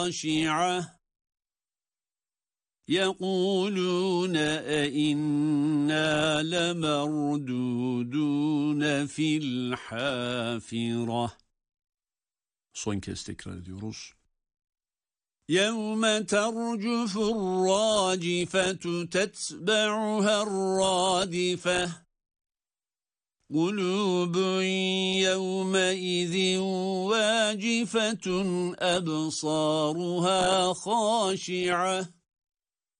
خاشعة يقولون أئنا لمردودون في الحافرة. Son kez tekrar ediyoruz. يوم ترجف الراجفة تتبعها الرادفة قلوب يومئذ واجفة أبصارها خاشعة